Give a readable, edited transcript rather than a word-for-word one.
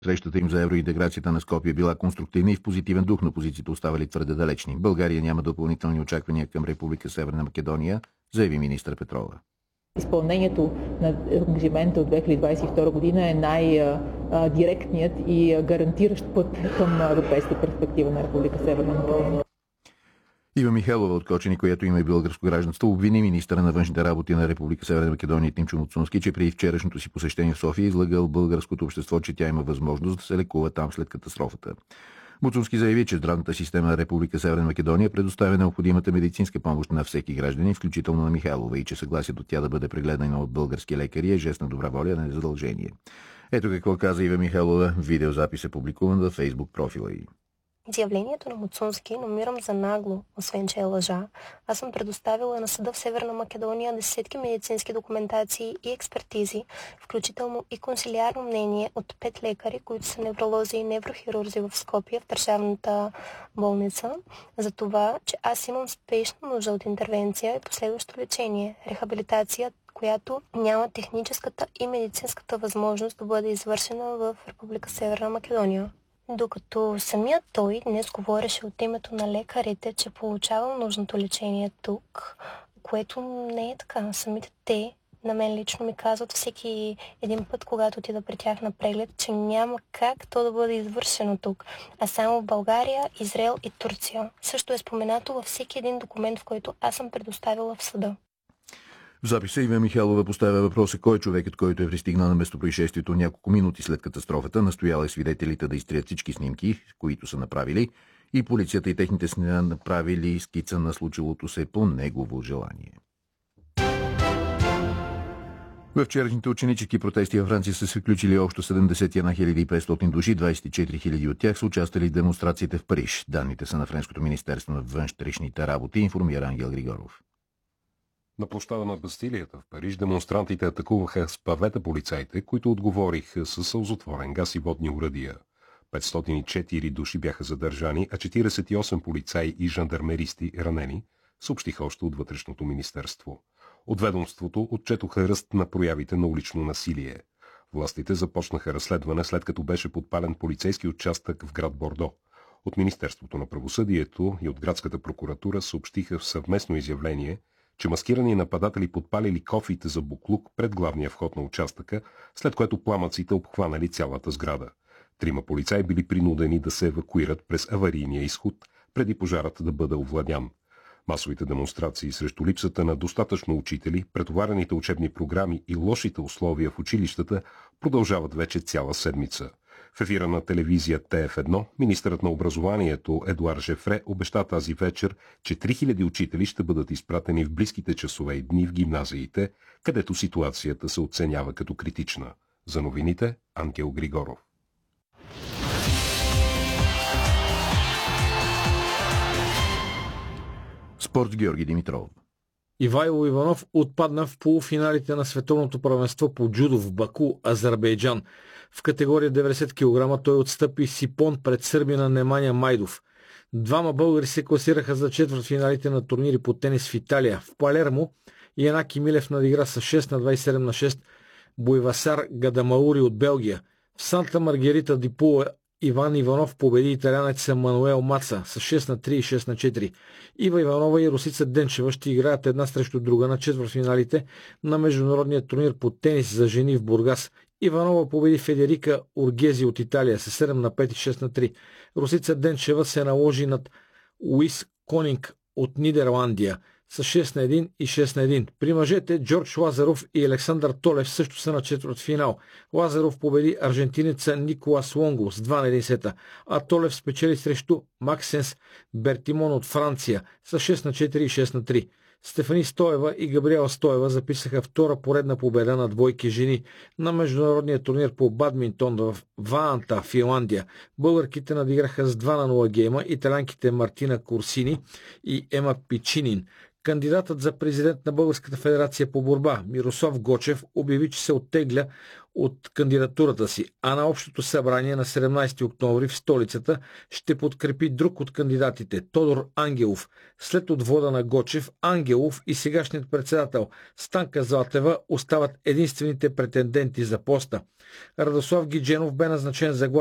Срещата им за евроинтеграцията на Скопие била конструктивна и в позитивен дух, но позициите оставали твърде далечни. България няма допълнителни очаквания към Република Северна Македония, заяви министър Петрова. Изпълнението на ангажимента от 2022 година е най-директният и гарантиращ път към европейска перспектива на Република Северна Македония. Ива Михайлова от Кочени, която има и българско гражданство, обвини министъра на външните работи на Република Северна Македония Тимчо Муцунски, че при вчерашното си посещение в София излагал българското общество, че тя има възможност да се лекува там след катастрофата. Муцунски заяви, че здравната система на Република Северна Македония предоставя необходимата медицинска помощ на всеки гражданин, включително на Михайлова, и че съгласието тя да бъде прегледана от български лекари е жест на добра воля, не е задължение. Ето какво каза Ива Михайлова. Видеозапис е публикуван във Фейсбук профила й. Изявлението на Муцунски намирам за нагло, освен че е лъжа. Аз съм предоставила на съда в Северна Македония десетки медицински документации и експертизи, включително и консилиарно мнение от 5 лекари, които са невролози и неврохирурзи в Скопие, в държавната болница, за това, че аз имам спешна нужда от интервенция и последващо лечение, рехабилитация, която няма техническата и медицинската възможност да бъде извършена в Република Северна Македония. Докато самият той днес говореше от името на лекарите, че получавал нужното лечение тук, което не е така. Самите те на мен лично ми казват всеки един път, когато отида при тях на преглед, че няма как то да бъде извършено тук, а само в България, Израел и Турция. Също е споменато във всеки един документ, в който аз съм предоставила в съда. В записа Ива Михайлова поставя въпроса кой е човекът, който е пристигнал на местопроизшествието няколко минути след катастрофата. Настояла е свидетелите да изтрият всички снимки, които са направили, и полицията и техните снимки направили скица на случилото се по негово желание. В вчерашните ученически протести във Франция са се включили общо 71 500 души, 24 000 от тях са участвали в демонстрациите в Париж. Данните са на Френското министерство на външните работи, информира Ангел Григоров. На площада на Бастилията в Париж демонстрантите атакуваха с павета полицаите, които отговориха със сълзотворен газ и водни оръдия. 504 души бяха задържани, а 48 полицаи и жандармеристи ранени, съобщиха още от Вътрешното министерство. От ведомството отчетоха ръст на проявите на улично насилие. Властите започнаха разследване, след като беше подпален полицейски участък в град Бордо. От Министерството на правосъдието и от градската прокуратура съобщиха в съвместно изявление, че маскирани нападатели подпалили кофите за буклук пред главния вход на участъка, след което пламъците обхванали цялата сграда. 3 полицаи били принудени да се евакуират през аварийния изход, преди пожарът да бъде овладян. Масовите демонстрации срещу липсата на достатъчно учители, претоварените учебни програми и лошите условия в училищата продължават вече цяла седмица. В ефира на телевизия ТФ1 министърът на образованието Едуард Жефре обеща тази вечер, че 3000 учители ще бъдат изпратени в близките часове и дни в гимназиите, където ситуацията се оценява като критична. За новините Ангел Григоров. Спорт Георги Димитров. Ивайло Иванов отпадна в полуфиналите на световното първенство по джудо в Баку, Азербайджан. В категория 90 кг той отстъпи Сипон пред сърбина Неманя Майдов. 2 българи се класираха за четвъртфиналите на турнири по тенис в Италия. В Палермо Янаки Милев надигра с 6 на 27 на 6 Буйвасар Гадамаури от Белгия. В Санта Маргерита ди Пула Иван Иванов победи италянеца Мануел Маца с 6 на 3 и 6 на 4. Ива Иванова и Русица Денчева ще играят една срещу друга на четвъртфиналите на международния турнир по тенис за жени в Бургас. Иванова победи Федерика Ургези от Италия с 7 на 5 и 6 на 3. Русица Денчева се наложи над Уис Конинг от Нидерландия с 6 на 1 и 6 на 1. При мъжете Джордж Лазаров и Александър Толев също са на четвъртфинал. Лазаров победи аржентинеца Николас Лонго с 2 на 1 сета, а Толев спечели срещу Максенс Бертимон от Франция с 6 на 4 и 6 на 3. Стефани Стоева и Габриела Стоева записаха втора поредна победа на двойки жени на международния турнир по бадминтон в Ваанта, Финландия. Българките надиграха с 2 на 0 гейма италянките Мартина Курсини и Ема Пичинин. Кандидатът за президент на Българската федерация по борба Мирослав Гочев обяви, че се оттегля от кандидатурата си, а на общото събрание на 17 октомври в столицата ще подкрепи друг от кандидатите – Тодор Ангелов. След отвода на Гочев, Ангелов и сегашният председател Станка Златева остават единствените претенденти за поста. Радослав Гидженов бе назначен за главен